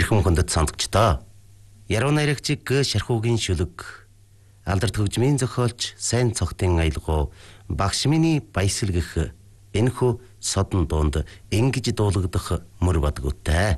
хэрхэн хүндэт сонгочдоо. Яруу найрагчиг шархуугийн шүлэг, алдар төгжмийн зохиолч сайн цогтын аялгау, багш миний баясгал гэх энэхүү содон дуунд ингэж дуулагдах мөр бадгүйтэй.